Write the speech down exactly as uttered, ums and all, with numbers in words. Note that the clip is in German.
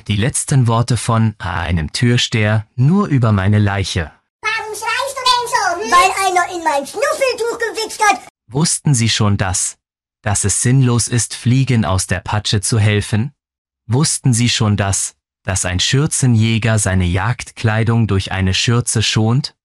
die letzten Worte von einem Türsteher nur über meine Leiche. Warum schreist du denn so? Hm? Weil einer in mein Schnuffeltuch gewichst hat. Wussten Sie schon das, dass es sinnlos ist, Fliegen aus der Patsche zu helfen? Wussten Sie schon das, dass ein Schürzenjäger seine Jagdkleidung durch eine Schürze schont?